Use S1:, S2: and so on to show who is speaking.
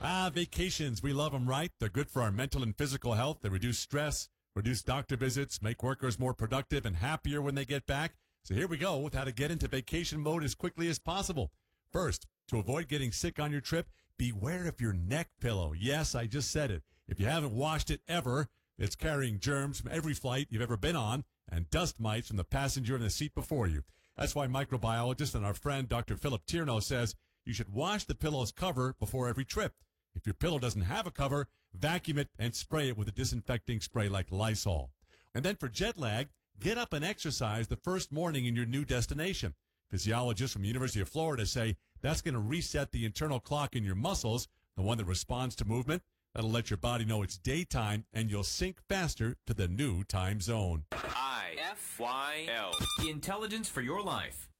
S1: Vacations. We love them, right? They're good for our mental and physical health. They reduce stress, reduce doctor visits, make workers more productive and happier when they get back. So here we go with how to get into vacation mode as quickly as possible. First, to avoid getting sick on your trip, beware of your neck pillow. Yes, I just said it. If you haven't washed it ever, it's carrying germs from every flight you've ever been on and dust mites from the passenger in the seat before you. That's why microbiologist and our friend Dr. Philip Tierno says you should wash the pillow's cover before every trip. If your pillow doesn't have a cover, vacuum it and spray it with a disinfecting spray like Lysol. And then for jet lag, get up and exercise the first morning in your new destination. Physiologists from the University of Florida say that's going to reset the internal clock in your muscles, the one that responds to movement. That'll let your body know it's daytime, and you'll sync faster to the new time zone.
S2: IFYL. Intelligence for your life.